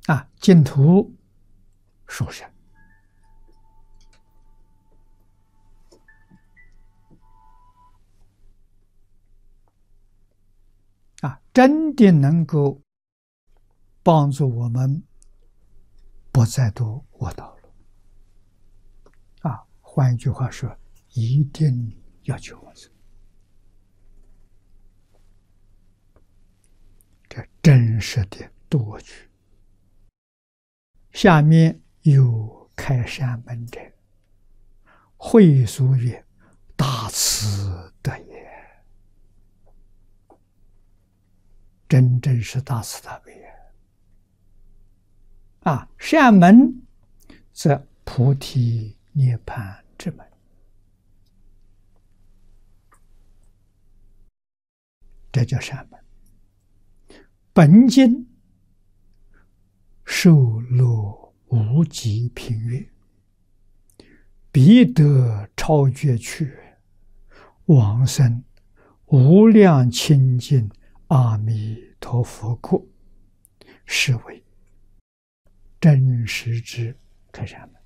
净土殊胜真的能够帮助我们不再堕恶道路换一句话说，一定要求往生，这真实的夺取。下面有开山门者，会所曰：大慈德也。真正是大慈大悲善门则菩提涅槃之门，这叫善门。本经受乐无极品乐，彼得超绝趣，往生无量清净阿弥陀佛国，是为真实之开山门。